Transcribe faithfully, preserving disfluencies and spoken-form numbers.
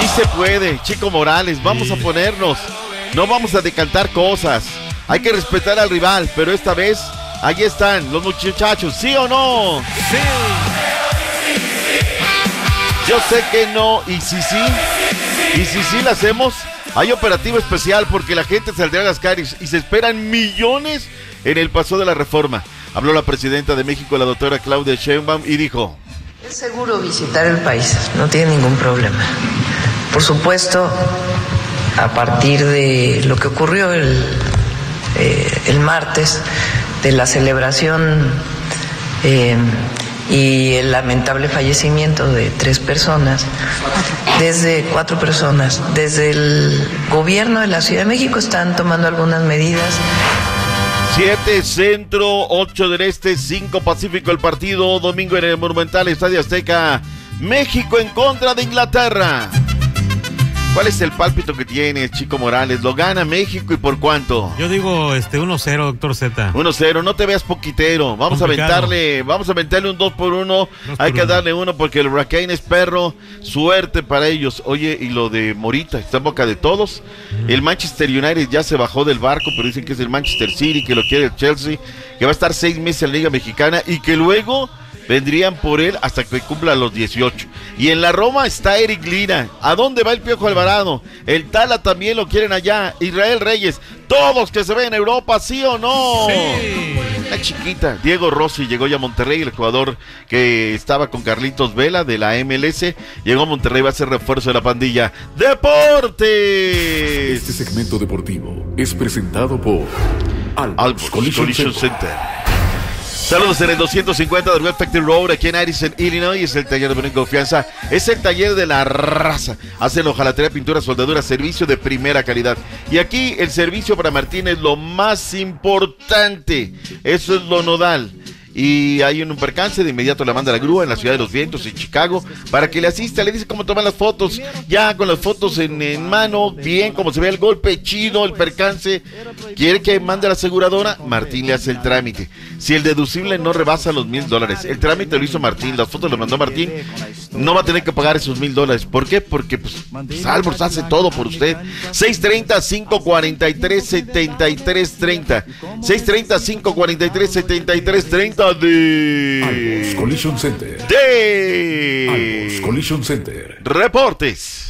se puede, Chico Morales, vamos sí. a ponernos, no vamos a decantar cosas, hay que respetar al rival, pero esta vez, ahí están los muchachos, ¿sí o no? Sí. Yo sé que no, y si sí, y si sí la hacemos, hay operativo especial porque la gente saldrá a las calles y se esperan millones en el paso de la reforma. Habló la presidenta de México, la doctora Claudia Sheinbaum, y dijo: es seguro visitar el país, no tiene ningún problema. Por supuesto, a partir de lo que ocurrió el, eh, el martes, de la celebración eh, y el lamentable fallecimiento de tres personas, desde cuatro personas, desde el gobierno de la Ciudad de México están tomando algunas medidas. siete Centro, ocho del Este, cinco Pacífico, el partido domingo en el Monumental Estadio Azteca, México en contra de Inglaterra. ¿Cuál es el pálpito que tiene Chico Morales? ¿Lo gana México y por cuánto? Yo digo este uno cero, doctor Z. uno cero, no te veas poquitero. Vamos Complicado. a aventarle, vamos a aventarle un dos por uno. Hay que uno. darle uno porque el Hurricane es perro. Suerte para ellos. Oye, y lo de Morita, está en boca de todos. Mm. El Manchester United ya se bajó del barco, pero dicen que es el Manchester City, que lo quiere el Chelsea, que va a estar seis meses en la Liga Mexicana y que luego vendrían por él hasta que cumpla los dieciocho. Y en la Roma está Eric Lira. ¿A dónde va el Piojo Alvarado? El Tala también lo quieren allá. Israel Reyes. Todos que se ven en Europa, ¿sí o no? Sí. La chiquita. Diego Rossi llegó ya a Monterrey, el jugador que estaba con Carlitos Vela de la M L S. Llegó a Monterrey, va a ser refuerzo de la pandilla. ¡Deportes! Este segmento deportivo es presentado por Albus Collision, Collision Center. Center. Saludos en el doscientos cincuenta del West Factory Road, aquí en Addison, Illinois. Es el taller de buena confianza, es el taller de la raza. Hacen hojalatería, pintura, soldadura, servicio de primera calidad. Y aquí el servicio para Martín es lo más importante. Eso es lo nodal. Y hay un percance, de inmediato la manda a la grúa en la Ciudad de los Vientos, en Chicago, para que le asista, le dice cómo toman las fotos, ya con las fotos en, en mano, bien, como se ve el golpe, chido, el percance. Quiere que mande a la aseguradora, Martín le hace el trámite. Si el deducible no rebasa los mil dólares, el trámite lo hizo Martín, las fotos lo mandó Martín, no va a tener que pagar esos mil dólares. ¿Por qué? Porque pues, pues Albors hace todo por usted. seis treinta, cinco cuarenta y tres, setenta y tres treinta. seis treinta, cinco cuarenta y tres, setenta y tres treinta de Albus Collision Center. De Albus Collision Center. Reportes.